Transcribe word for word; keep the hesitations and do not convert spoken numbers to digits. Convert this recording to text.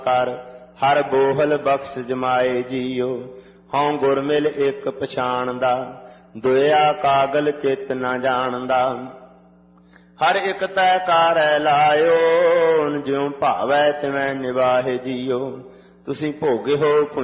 ਕਰ ਹਰ ਬੋਹਲ ਬਖਸ਼ ਜਮਾਏ ਜੀਓ। ਹਉ ਗੁਰ ਮਿਲ ਇੱਕ ਪਛਾਣਦਾ ਦੁਇਆ ਕਾਗਲ ਚਿਤ ਨਾ ਜਾਣਦਾ। ਹਰ ਇੱਕ ਤੈ ਕਾਰੈ ਲਾਇਓ ਜਿਉ ਭਾਵੈ ਤਿਵੈ ਨਿਵਾਹੇ ਜੀਓ। ਤੁਸੀਂ ਭੋਗੇ ਹੋ